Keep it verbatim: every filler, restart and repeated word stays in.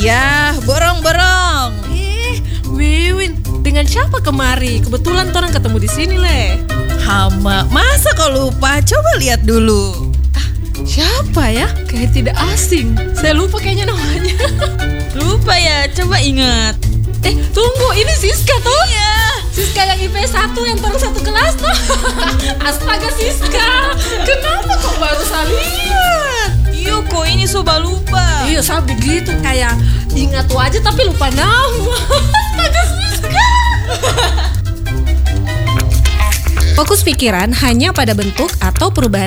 Ya, borong-borong. Eh, Wiwin, dengan siapa kemari? Kebetulan orang ketemu di sini, Le. Hama, masa kau lupa? Coba lihat dulu. Siapa ya? Kayak tidak asing. Saya lupa kayaknya namanya. Lupa ya, coba ingat. Eh, tunggu, ini Siska tuh? Iya. Siska yang I P S satu yang terus satu kelas tuh. Astaga Siska, kenapa kok baru saya lihat? Iya kok ini soba lupa. Iya, saya begitu kayak ingat wajah tapi lupa nama. Astaga Siska. Fokus pikiran hanya pada bentuk atau perubahan